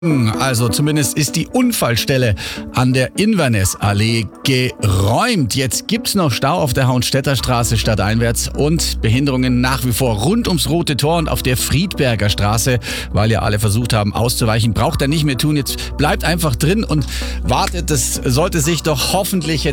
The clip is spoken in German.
Also zumindest ist die Unfallstelle an der Inverness-Allee geräumt. Jetzt gibt's noch Stau auf der Hauenstädter Straße stadteinwärts und Behinderungen nach wie vor rund ums Rote Tor und auf der Friedberger Straße, weil ja alle versucht haben auszuweichen. Braucht er nicht mehr tun. Jetzt bleibt einfach drin und wartet. Das sollte sich doch hoffentlich jetzt